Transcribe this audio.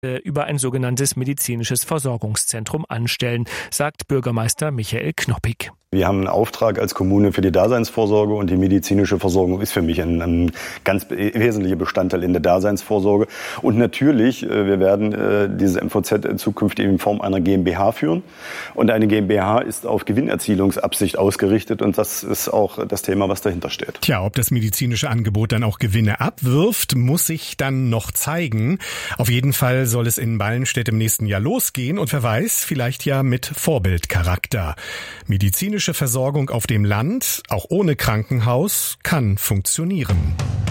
über ein sogenanntes medizinisches Versorgungszentrum anstellen, sagt Bürgermeister Michael Knoppig. Wir haben einen Auftrag als Kommune für die Daseinsvorsorge und die medizinische Versorgung ist für mich ein ganz wesentlicher Bestandteil in der Daseinsvorsorge. Und natürlich, wir werden dieses MVZ zukünftig in Form einer GmbH führen. Und eine GmbH ist auf Gewinnerzielungsabsicht ausgerichtet und das ist auch das Thema, was dahinter steht. Tja, ob das medizinische Angebot dann auch Gewinne abwirft, muss sich dann noch zeigen. Auf jeden Fall soll es in Ballenstedt im nächsten Jahr losgehen und wer weiß, vielleicht ja mit Vorbildcharakter. Medizinische Versorgung auf dem Land, auch ohne Krankenhaus, kann funktionieren.